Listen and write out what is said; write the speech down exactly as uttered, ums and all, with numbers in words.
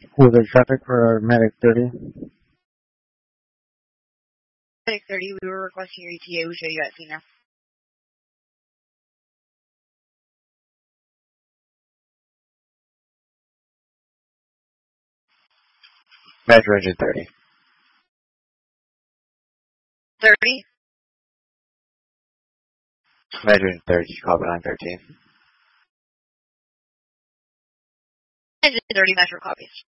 Who the traffic for Medic thirty? Medic thirty, we were requesting your E T A. We show you at scene now. Metro Engine thirty. thirty? Metro Engine thirty, copy nine thirteen. Engine thirty, Metro copies.